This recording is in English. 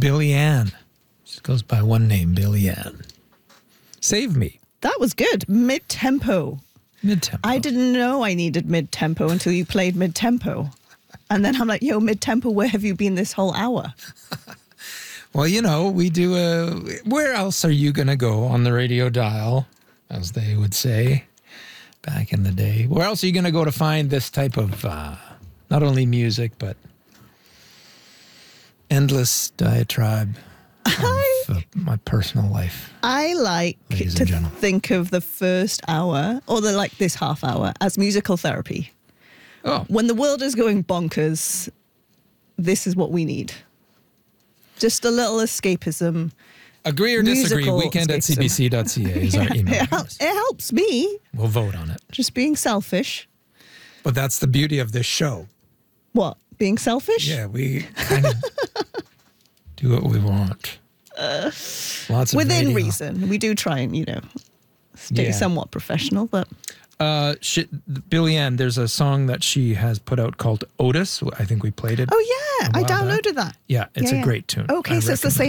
Billy Ann. She goes by one name, Billy Ann. Save Me. That was good. Mid-tempo. Mid-tempo. I didn't know I needed mid-tempo until you played mid-tempo. And then I'm like, yo, mid-tempo, where have you been this whole hour? Well, you know, we do where else are you going to go on the radio dial, as they would say back in the day? Where else are you going to go to find this type of, not only music, but endless diatribe of my personal life? I like Ladies to and gentlemen. think of the first hour, or this half hour, as musical therapy. Oh, When the world is going bonkers, this is what we need. Just a little escapism. agree or disagree, Musical weekend@cbc.ca is our email It address. helps me, We'll vote on it. just being selfish. But that's the beauty of this show. What? Being selfish? Yeah, we kind of do what we want. Lots of Within radio. reason. We do try and, stay Yeah. somewhat professional, but Billy Ann, there's a song that she has put out called Otis. I think we played it. oh yeah, a I while back. downloaded that. Yeah, it's Yeah, a yeah. great tune. Okay, I so it's the recommend